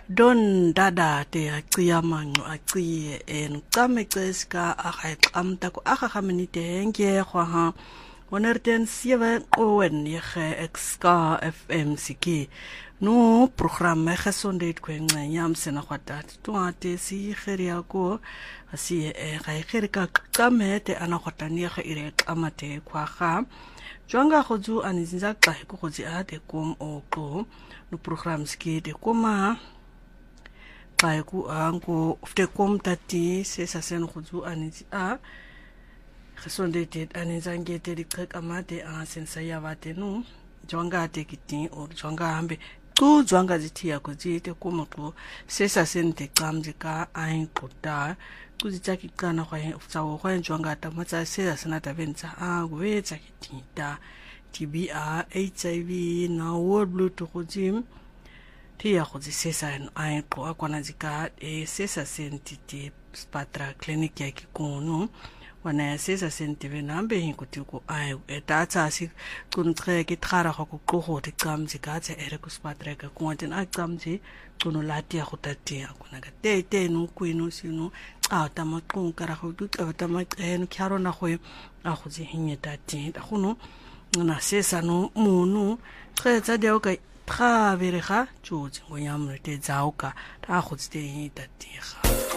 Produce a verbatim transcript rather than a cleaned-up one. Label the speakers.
Speaker 1: Don dada te acia mango acie en kamecesca axamta ko axaminite engie ha onerten sieve owen yege exka fm siki no programme gesondheid kwenye yamsena kwatat tuate si geria ko asi e gaigirika kamete anakwatania ge ire kamate kwa ga Jonga khozu anizinza xa ko khozi ade kom oko no program ski de koma xa ku ango ufte kom tati se sa sen khozu anizi a gesondheid anizangete dikrek amate a sensa yavate no jonga te kiti or jonga hambe tu jonga zithia ko zite koma ko se sa sen te xamzika ain qota kuzitaki kana kwa ufsawo kwa njwanga tamatsa sesa sanata venza a gwetsa kitita T B A H I V na world blue to kuzim tia kuzi sesa ai kwa kwana zika e sesa sentiti spatra clinic ya kikono wana sesa sentiwe nambe hinkutiko ai etata asi kuntre kitara kwa kukoho tikamzi katse ere kuspatra ka kuanten akamzi kuno latia kutatia kuna te te no kuino sino a tamakun kara hudu tamakenu kyaro na khwe a khuzi hinyeta ti da khuno na sesa no munu tsetsa dia ka tra verega tjotsi ngonyamre te zauka ta khuzi te hita tiga